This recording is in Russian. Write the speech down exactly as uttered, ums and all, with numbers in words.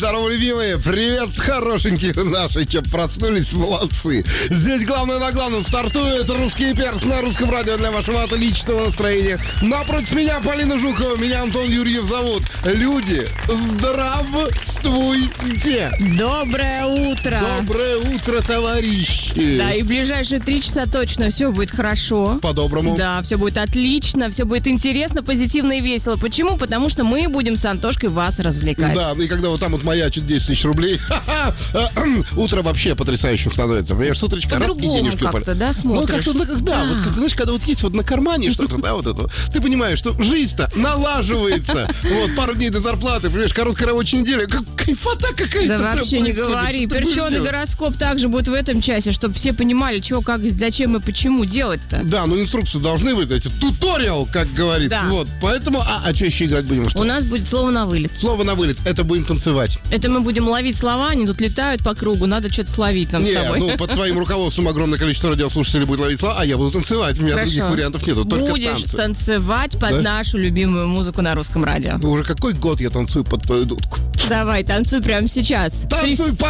Здорово, любимые! Привет, хорошенькие наши! Че, проснулись? Молодцы! Здесь главное на главном. Стартует «Русский перц» на русском радио для вашего отличного настроения. Напротив меня Полина Жукова, меня Антон Юрьев зовут. Люди, здравствуйте! Доброе утро! Доброе утро, товарищи! Да, и в ближайшие три часа точно все будет хорошо. По-доброму. Да, все будет отлично, все будет интересно, позитивно и весело. Почему? Потому что мы будем с Антошкой вас развлекать. Да, и когда вот там вот маячит десять тысяч рублей, утро вообще потрясающим становится. Понимаешь, с утречка раз и денежки упали. как-то, да, Ну, смотришь? как-то, ну, да, вот, как, знаешь, когда вот есть вот на кармане что-то, да, вот это, ты понимаешь, что жизнь-то налаживается. Вот, пару дней до зарплаты, понимаешь, короткая рабочая неделя, как кайфота какая-то. Да вообще не говори. Перченый гороскоп также будет в этом часе, чтобы все понимали, что, как, зачем и почему делать-то. Да, ну инструкции должны быть, эти туториал, как говорится. Да. Вот, поэтому, а, а что еще играть будем? Что? У нас будет слово на вылет. Слово на вылет, это будем танцевать. Это мы будем ловить слова, они тут летают по кругу, надо что-то словить нам Не, с тобой. ну, под твоим руководством огромное количество радиослушателей будет ловить слова, а я буду танцевать. У меня Хорошо. других вариантов нету, только Будешь танцы. танцевать под Да? нашу любимую музыку на русском радио. Ну, уже какой год я танцую под твою дудку? Давай, танцуй прямо сейчас. Танцуй,